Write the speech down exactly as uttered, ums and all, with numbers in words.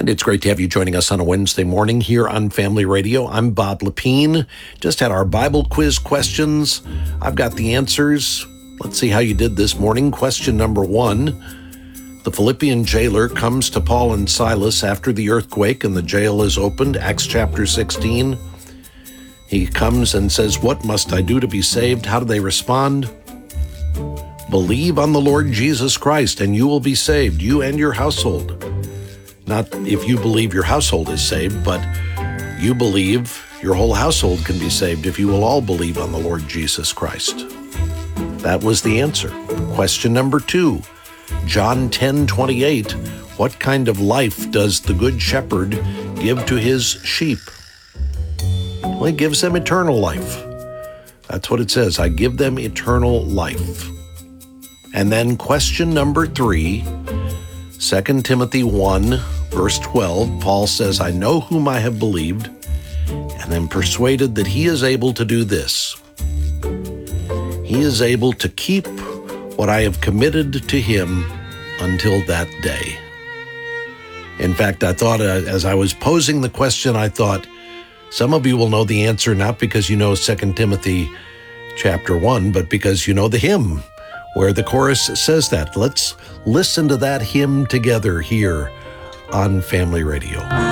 And it's great to have you joining us on a Wednesday morning here on Family Radio. I'm Bob Lepine. Just had our Bible quiz questions. I've got the answers. Let's see how you did this morning. Question number one. The Philippian jailer comes to Paul and Silas after the earthquake and the jail is opened. Acts chapter sixteen. He comes and says, "What must I do to be saved?" How do they respond? Believe on the Lord Jesus Christ and you will be saved, you and your household. Not if you believe your household is saved, but you believe your whole household can be saved if you will all believe on the Lord Jesus Christ. That was the answer. Question number two, John ten twenty-eight. What kind of life does the Good Shepherd give to his sheep? Well, he gives them eternal life. That's what it says. I give them eternal life. And then question number three, Second Timothy one, verse twelve, Paul says, I know whom I have believed, and am persuaded that he is able to do this. He is able to keep what I have committed to him until that day. In fact, I thought uh, as I was posing the question, I thought, some of you will know the answer not because you know Second Timothy chapter one, but because you know the hymn where the chorus says that. Let's listen to that hymn together here on Family Radio.